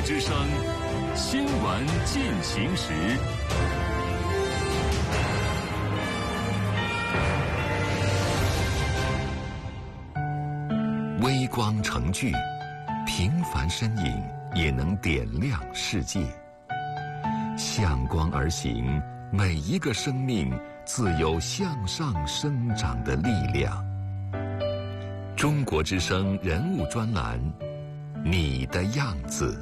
之声新闻进行时。微光成炬，平凡身影也能点亮世界。向光而行，每一个生命自有向上生长的力量。中国之声人物专栏，你的样子。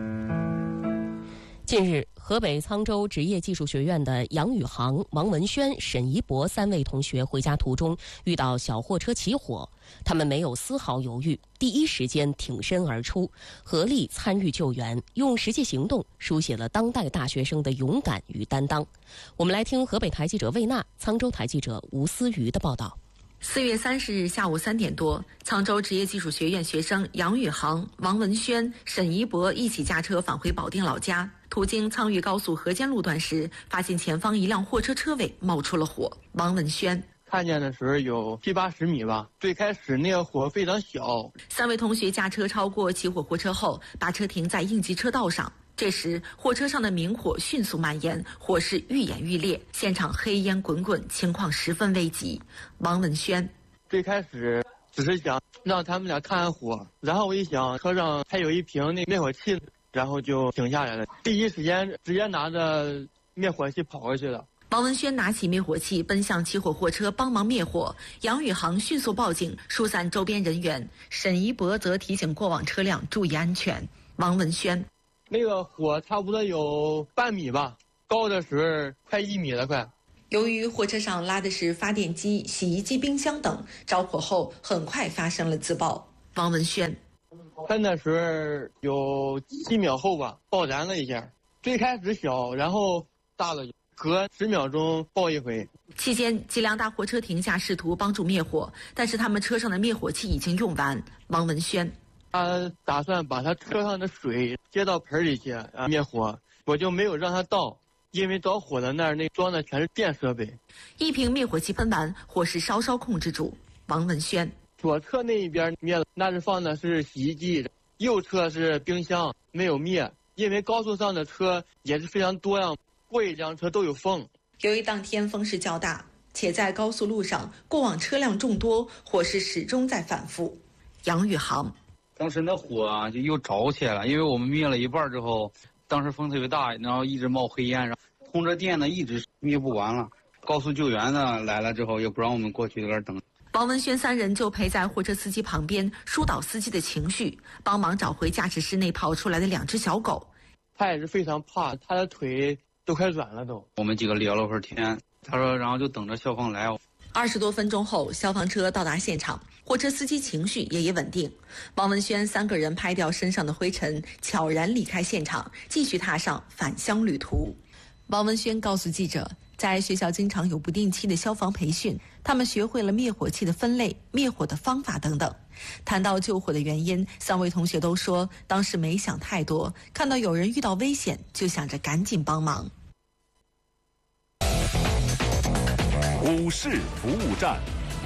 近日，河北沧州职业技术学院的杨宇航、王文轩、沈一博3位同学回家途中遇到小货车起火，他们没有丝毫犹豫，第一时间挺身而出，合力参与救援，用实际行动书写了当代大学生的勇敢与担当。我们来听河北台记者魏娜、沧州台记者吴思瑜的报道。 4月30日下午3点多，沧州职业技术学院学生杨宇航、王文轩、沈一博一起驾车返回保定老家，途经沧豫高速河间路段时，发现前方一辆货车车尾冒出了火。王文轩看见的时候有70-80米吧，最开始那个火非常小。 3位同学驾车超过起火货车后，把车停在应急车道上。这时，货车上的明火迅速蔓延，火势愈演愈烈，现场黑烟滚滚，情况十分危急。王文轩最开始只是想让他们俩看看火，然后我一想车上还有一瓶那灭火器，然后就停下来了。第一时间直接拿着灭火器跑过去了。 王文轩拿起灭火器奔向起火货车帮忙灭火，杨宇航迅速报警疏散周边人员，沈一博则提醒过往车辆注意安全。王文轩那个火差不多有半米吧，高的时候快1米了快。 由于货车上拉的是发电机、洗衣机、冰箱等，着火后很快发生了自爆。王文轩喷的时候有7秒后吧，爆燃了一下，最开始小，然后大了，隔10秒钟爆一回。 期间，几辆大货车停下试图帮助灭火，但是他们车上的灭火器已经用完。王文轩他打算把他车上的水接到盆里去灭火，我就没有让他倒，因为着火的那儿装的全是电设备。 一瓶灭火器喷完，火势稍稍控制住。王文轩左侧那一边灭了，那是放的是洗衣机，右侧是冰箱，没有灭，因为高速上的车也是非常多样，过一辆车都有风。 由于当天风势较大，且在高速路上过往车辆众多，火势始终在反复。杨宇航当时那火就又着起来了，因为我们灭了一半之后，当时风特别大，然后一直冒黑烟，然后通着电呢一直灭不完了。高速救援呢来了之后，也不让我们过去在那儿等。 王文轩3人就陪在货车司机旁边，疏导司机的情绪，帮忙找回驾驶室内跑出来的2只小狗。 他也是非常怕，他的腿都快软了都。 我们几个聊了会儿天，他说然后就等着消防来。 20多分钟后，消防车到达现场，货车司机情绪也稳定。王文轩3个人拍掉身上的灰尘，悄然离开现场，继续踏上返乡旅途。王文轩告诉记者，在学校经常有不定期的消防培训，他们学会了灭火器的分类、灭火的方法等等。谈到救火的原因，3位同学都说，当时没想太多，看到有人遇到危险，就想着赶紧帮忙。 股市服务站，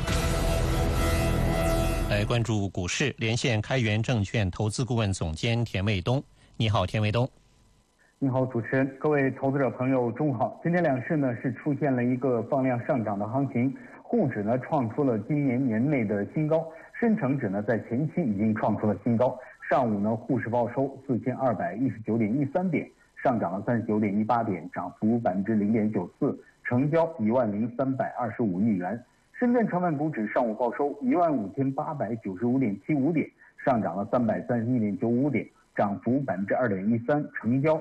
来关注股市，连线开源证券投资顾问总监田卫东。你好，田卫东。 你好，主持人，各位投资者朋友，中午好。今天两市呢是出现了一个放量上涨的行情，沪指呢创出了今年年内的新高，深成指呢在前期已经创出了新高。上午呢沪市报收4219.13点，上涨了39.18点，涨幅0.94%。成交10325亿元。深圳成分股指上午报收15895.75点，上涨了331.95点，涨幅2.13%，成交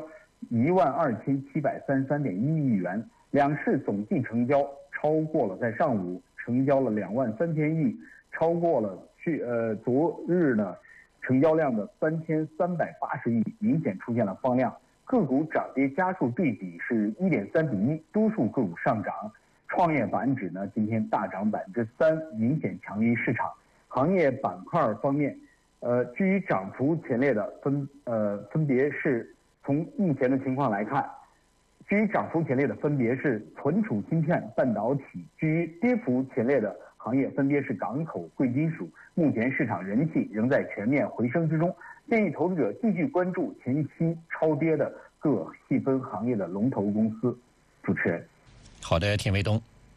12733.1亿元。两市总计成交超过了在上午成交了23000亿，超过了昨日呢成交量的3380亿，明显出现了放量。个股涨跌家数对比是1.3:1，多数个股上涨。创业板指呢今天大涨3%，明显强于市场。行业板块方面，居于涨幅前列的分别是从目前的情况来看，居于涨幅前列的分别是存储芯片、半导体；居于跌幅前列的行业分别是港口、贵金属。目前市场人气仍在全面回升之中， 建议投资者继续关注前期超跌的各细分行业的龙头公司。主持人， 好的，田卫东。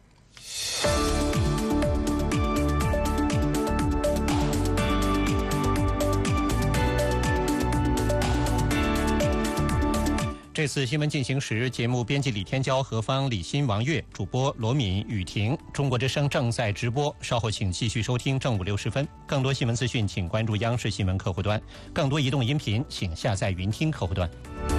这次新闻进行时，节目编辑李天骄、何芳、李欣、王悦，主播罗敏、雨婷。中国之声正在直播，稍后请继续收听正午60分。更多新闻资讯，请关注央视新闻客户端；更多移动音频，请下载云听客户端。